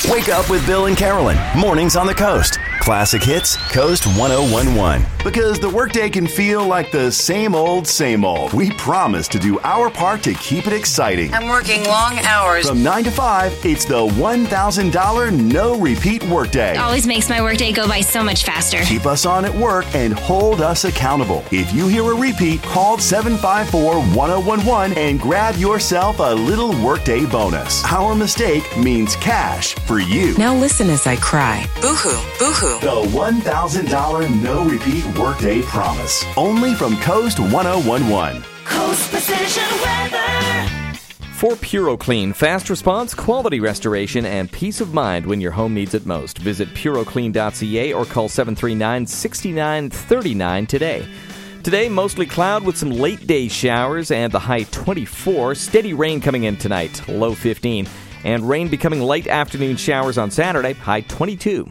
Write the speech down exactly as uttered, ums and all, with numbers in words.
Wake up with Bill and Carolyn. Mornings on the Coast. Classic hits, Coast one oh one one. Because the workday can feel like the same old, same old. We promise to do our part to keep it exciting. I'm working long hours. From nine to five, it's the one thousand dollars no-repeat workday. It always makes my workday go by so much faster. Keep us on at work and hold us accountable. If you hear a repeat, call seven five four, one oh one one and grab yourself a little workday bonus. Our mistake means cash for you. Now listen as I cry. Boo-hoo, boo-hoo. The one thousand dollars no-repeat workday promise. Only from Coast one oh one one. Coast Precision Weather. For PuroClean, fast response, quality restoration, and peace of mind when your home needs it most. Visit puro clean dot c a or call seven three nine, six nine three nine today. Today, mostly cloud with some late-day showers and the high twenty-four. Steady rain coming in tonight, low fifteen. And rain becoming light afternoon showers on Saturday, high twenty-two.